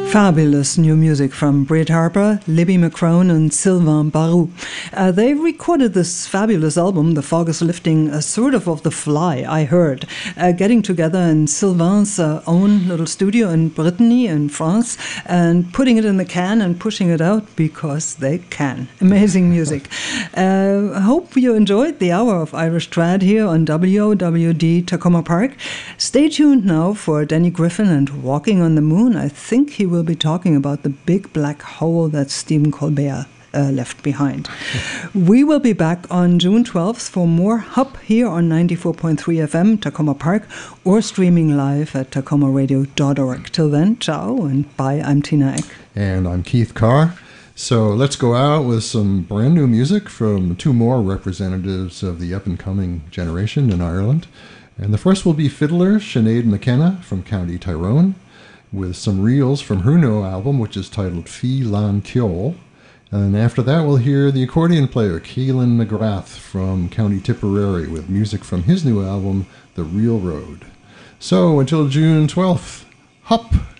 Fabulous new music from Britt Harper, Libby McCrone and Sylvain Barou. They recorded this fabulous album, The Fog is Lifting, sort of the fly, I heard, getting together in Sylvain's own little studio in Brittany in France and putting it in the can and pushing it out because they can. Amazing music. I hope you enjoyed the hour of Irish Trad here on WOWD Takoma Park. Stay tuned now for Danny Griffin and Walking on the Moon. I think he will be talking about the big black hole that Stephen Colbert left behind. We will be back on June 12th for more Hub here on 94.3 FM, Takoma Park, or streaming live at takomaradio.org. Till then, ciao and bye. I'm Tina Eck. And I'm Keith Carr. So let's go out with some brand new music from two more representatives of the up-and-coming generation in Ireland. And the first will be fiddler Sinead McKenna from County Tyrone, with some reels from her new album, which is titled Fí Lan Ceol. And after that, we'll hear the accordion player Keelan McGrath from County Tipperary with music from his new album, The Real Road. So until June 12th, hop!